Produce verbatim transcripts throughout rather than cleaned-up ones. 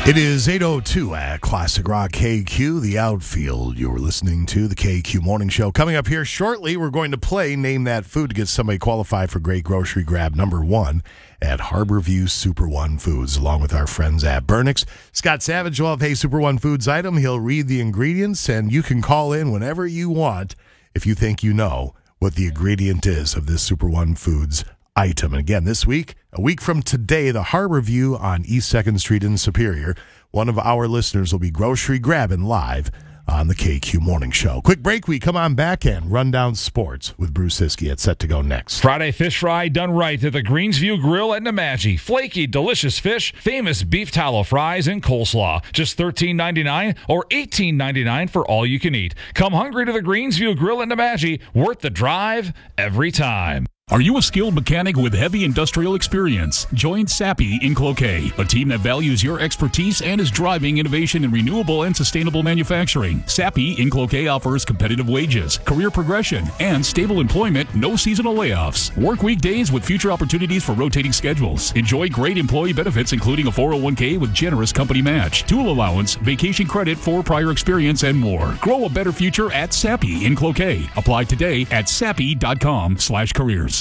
It is eight oh two at Classic Rock K Q, the outfield. You're listening to the K Q Morning Show. Coming up here shortly, we're going to play Name That Food to get somebody qualified for Great Grocery Grab number one at Harborview Super One Foods, along with our friends at Burnix. Scott Savage will have a Super One Foods item. He'll read the ingredients, and you can call in whenever you want if you think you know what the ingredient is of this Super One Foods item. And again, this week, a week from today, the Harborview on East second Street in Superior. One of our listeners will be grocery grabbing live on the K Q Morning Show. Quick break. We come on back and run down sports with Bruce Siskey. It's set to go next. Friday fish fry done right at the Greensview Grill at Nemadji. Flaky, delicious fish, famous beef tallow fries, and coleslaw. Just thirteen ninety-nine or eighteen ninety-nine for all you can eat. Come hungry to the Greensview Grill at Nemadji. Worth the drive every time. Are you a skilled mechanic with heavy industrial experience? Join Sappi in Cloquet, a team that values your expertise and is driving innovation in renewable and sustainable manufacturing. Sappi in Cloquet offers competitive wages, career progression, and stable employment, no seasonal layoffs. Work weekdays with future opportunities for rotating schedules. Enjoy great employee benefits, including a four oh one k with generous company match, tool allowance, vacation credit for prior experience, and more. Grow a better future at Sappi in Cloquet. Apply today at sappi.com slash careers.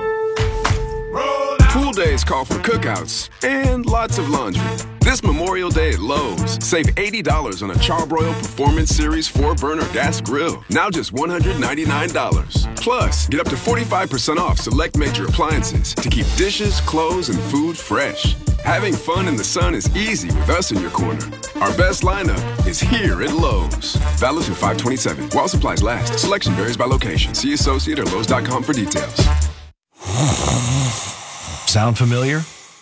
Pool days call for cookouts and lots of laundry. This Memorial Day at Lowe's, save eighty dollars on a Charbroil Performance Series four burner gas grill. Now just one hundred ninety-nine dollars. Plus, get up to forty-five percent off select major appliances to keep dishes, clothes, and food fresh. Having fun in the sun is easy with us in your corner. Our best lineup is here at Lowe's. Valid through five twenty-seven. While supplies last. Selection varies by location. See associate or Lowe's dot com for details. Sound familiar?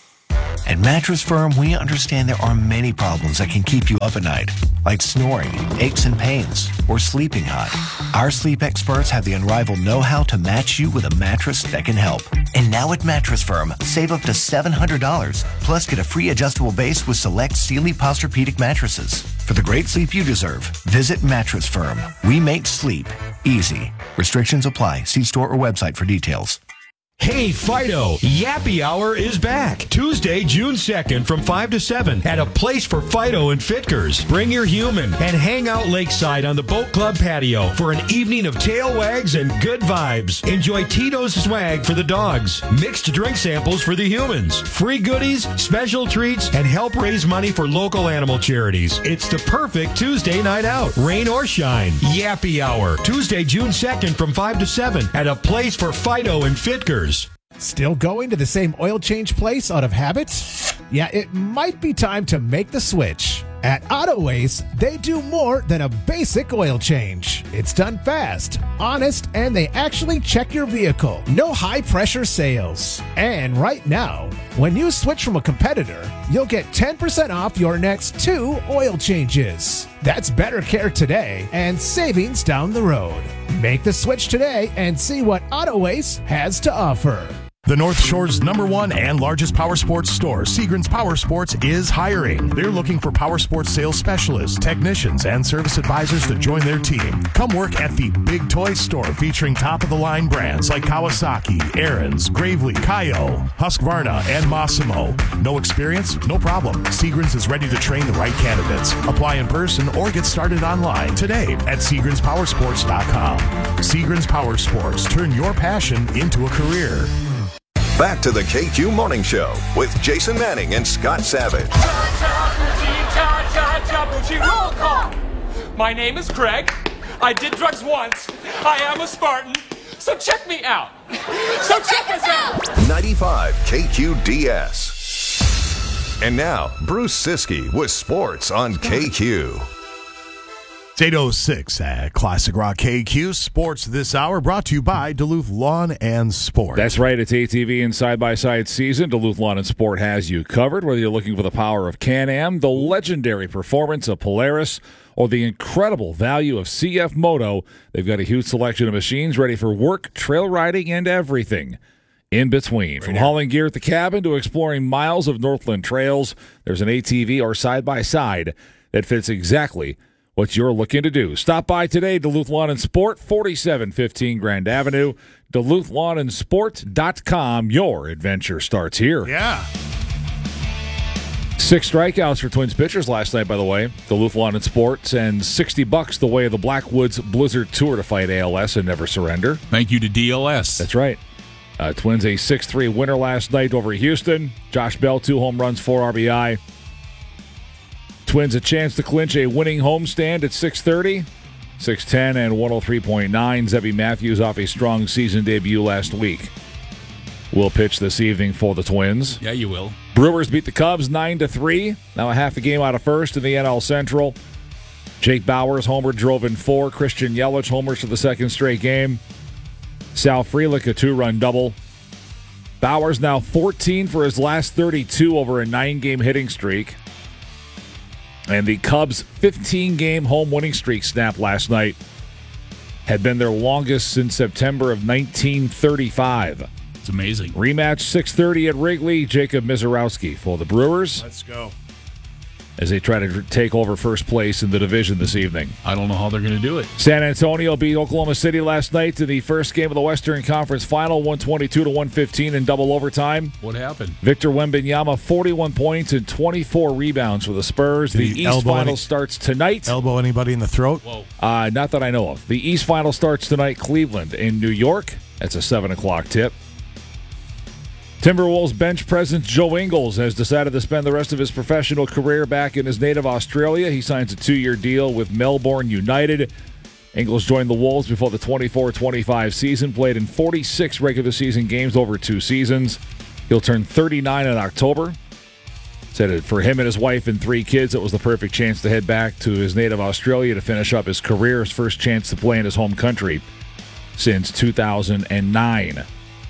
At Mattress Firm, we understand there are many problems that can keep you up at night, like snoring, aches and pains, or sleeping hot. Our sleep experts have the unrivaled know-how to match you with a mattress that can help. And now at Mattress Firm, save up to seven hundred dollars, plus get a free adjustable base with select Sealy Posturepedic mattresses. For the great sleep you deserve, visit Mattress Firm. We make sleep easy. Restrictions apply. See store or website for details. Hey, Fido, Yappy Hour is back. Tuesday, June second from five to seven at a place for Fido and Fitkers. Bring your human and hang out lakeside on the Boat Club patio for an evening of tail wags and good vibes. Enjoy Tito's swag for the dogs, mixed drink samples for the humans, free goodies, special treats, and help raise money for local animal charities. It's the perfect Tuesday night out, rain or shine. Yappy Hour, Tuesday, June second from five to seven at a place for Fido and Fitkers. Still going to the same oil change place out of habit? Yeah, it might be time to make the switch. At Autoways, they do more than a basic oil change. It's done fast, honest, and they actually check your vehicle. No high-pressure sales. And right now, when you switch from a competitor, you'll get ten percent off your next two oil changes. That's better care today and savings down the road. Make the switch today and see what Autoways has to offer. The North Shore's number one and largest power sports store, Seagram's Power Sports, is hiring. They're looking for power sports sales specialists, technicians, and service advisors to join their team. Come work at the Big Toy Store, featuring top-of-the-line brands like Kawasaki, Ariens, Gravely, Kaio, Husqvarna, and Massimo. No experience? No problem. Seagram's is ready to train the right candidates. Apply in person or get started online today at Seagrams Power Sports dot com. Seagrams Power Sports. Turn your passion into a career. Back to the K Q Morning Show with Jason Manning and Scott Savage. Roll call. My name is Craig. I did drugs once. I am a Spartan. So check me out. So check us out. ninety-five K Q D S. And now, Bruce Siskey with sports on K Q. It's eight oh six at Classic Rock K Q. Sports this hour brought to you by Duluth Lawn and Sport. That's right. It's A T V and side-by-side season. Duluth Lawn and Sport has you covered. Whether you're looking for the power of Can-Am, the legendary performance of Polaris, or the incredible value of C F Moto, they've got a huge selection of machines ready for work, trail riding, and everything in between. From hauling gear at the cabin to exploring miles of Northland trails, there's an A T V or side-by-side that fits exactly what you're looking to do. Stop by today, Duluth Lawn and Sport, forty-seven fifteen Grand Avenue, Duluth Lawn and Sport dot com. Your adventure starts here. Yeah. Six strikeouts for Twins pitchers last night, by the way. Duluth Lawn and Sports, and sixty bucks the way of the Blackwoods Blizzard Tour to fight A L S and never surrender. Thank you to D L S. That's right. Uh, Twins a six three winner last night over Houston. Josh Bell, two home runs, four R B I. Twins a chance to clinch a winning homestand at six thirty. six ten and one oh three point nine. Zebby Matthews off a strong season debut last week. Will pitch this evening for the Twins. Yeah, you will. Brewers beat the Cubs nine to three. Now a half a game out of first in the N L Central. Jake Bauers homer drove in four. Christian Yelich homers for the second straight game. Sal Frelick a two-run double. Bauers now fourteen for his last thirty-two over a nine-game hitting streak. And the Cubs' fifteen-game home winning streak snapped last night. Had been their longest since September of nineteen thirty-five. It's amazing. Rematch six thirty at Wrigley. Jacob Mizorowski for the Brewers. Let's go. As they try to take over first place in the division this evening. I don't know how they're going to do it. San Antonio beat Oklahoma City last night in the first game of the Western Conference Final, one twenty-two to one fifteen in double overtime. What happened? Victor Wembanyama, forty-one points and twenty-four rebounds for the Spurs. Did the he East elbow Final any- starts tonight. Elbow anybody in the throat? Whoa. Uh, not that I know of. The East Final starts tonight, Cleveland in New York. That's a seven o'clock tip. Timberwolves bench presence Joe Ingles has decided to spend the rest of his professional career back in his native Australia. He signs a two-year deal with Melbourne United. Ingles joined the Wolves before the twenty-four twenty-five season, played in forty-six regular season games over two seasons. He'll turn thirty-nine in October. Said it for him and his wife and three kids, it was the perfect chance to head back to his native Australia to finish up his career, his first chance to play in his home country since two thousand nine.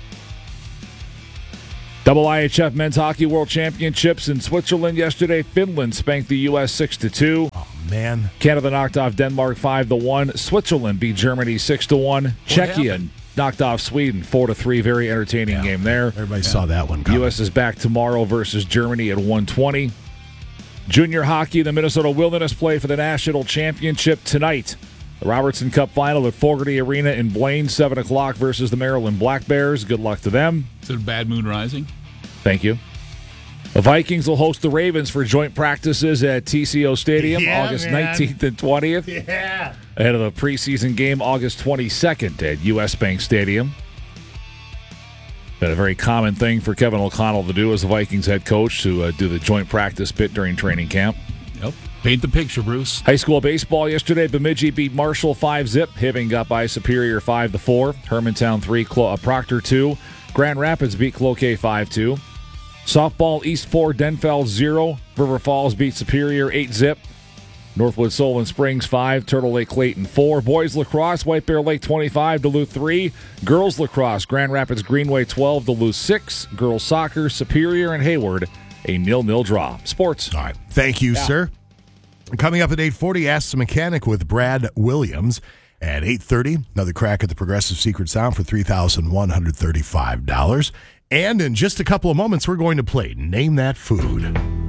Double I H F Men's Hockey World Championships in Switzerland yesterday. Finland spanked the U S six to two. Oh, man. Canada knocked off Denmark five to one. Switzerland beat Germany six to one. Czechia happened? knocked off Sweden four to three. Very entertaining Yeah. game there. Everybody saw that one coming. U S is back tomorrow versus Germany at one twenty. Junior hockey, the Minnesota Wilderness play for the national championship tonight. The Robertson Cup final at Fogarty Arena in Blaine, seven o'clock versus the Maryland Black Bears. Good luck to them. Is it a bad moon rising? Thank you. The Vikings will host the Ravens for joint practices at T C O Stadium Yeah, August man. nineteenth and twentieth. Yeah. Ahead of the preseason game August twenty-second at U S Bank Stadium. Been a very common thing for Kevin O'Connell to do as the Vikings head coach to uh, do the joint practice bit during training camp. Yep. Paint the picture, Bruce. High school baseball yesterday, Bemidji beat Marshall five zip. Hibbing got by Superior five to four. Hermantown three, Clo- uh, Proctor two. Grand Rapids beat Cloquet five two. Softball, East four, Denfeld zero. River Falls beat Superior eight zip. Northwood Solon Springs five, Turtle Lake Clayton four. Boys lacrosse, White Bear Lake twenty-five, Duluth three. Girls lacrosse, Grand Rapids Greenway twelve, Duluth six. Girls soccer, Superior and Hayward, a nil-nil draw. Sports. All right. Thank you, sir. Coming up at eight forty, Ask the Mechanic with Brad Williams. At eight thirty, another crack at the Progressive Secret Sound for three thousand one hundred thirty-five dollars. And in just a couple of moments, we're going to play Name That Food.